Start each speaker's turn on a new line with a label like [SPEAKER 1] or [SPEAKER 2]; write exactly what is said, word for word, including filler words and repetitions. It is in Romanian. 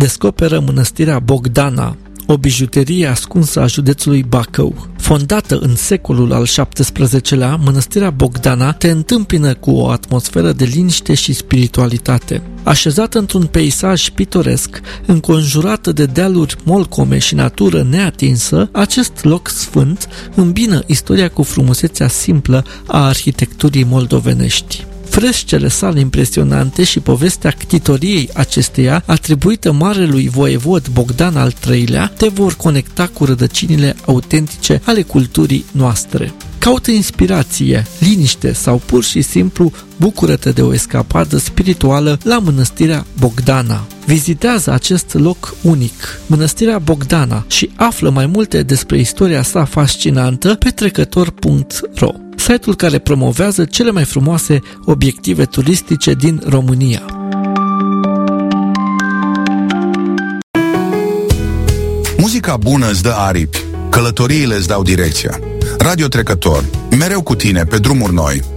[SPEAKER 1] descoperă mănăstirea Bogdana, o bijuterie ascunsă a județului Bacău. Fondată în secolul al șaptesprezecelea, mănăstirea Bogdana te întâmpină cu o atmosferă de liniște și spiritualitate. Așezată într-un peisaj pitoresc, înconjurată de dealuri molcome și natură neatinsă, acest loc sfânt îmbină istoria cu frumusețea simplă a arhitecturii moldovenești. Frescele sale impresionante și povestea ctitoriei acesteia, atribuită marelui voievod Bogdan al treilea, te vor conecta cu rădăcinile autentice ale culturii noastre. Caută inspirație, liniște sau pur și simplu bucură-te de o escapadă spirituală la mănăstirea Bogdana. Vizitează acest loc unic, mănăstirea Bogdana, și află mai multe despre istoria sa fascinantă pe trecător punct ro, site-ul care promovează cele mai frumoase obiective turistice din România.
[SPEAKER 2] Muzica bună îți dă aripi, călătoriile îți dau direcția. Radio Trecător, mereu cu tine pe drumuri noi.